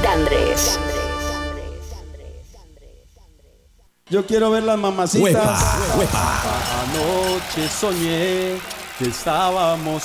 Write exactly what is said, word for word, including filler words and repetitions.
D'Andrés. Yo quiero ver las mamacitas. Huepa, huepa. Anoche soñé que estábamos